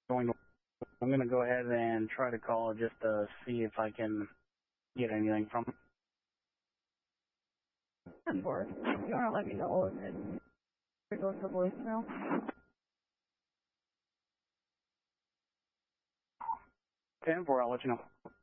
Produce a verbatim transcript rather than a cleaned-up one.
going to, I'm going to go ahead and try to call just to see if I can get anything from him. ten four, you want to let me know if it goes to voicemail? ten four, I'll let you know.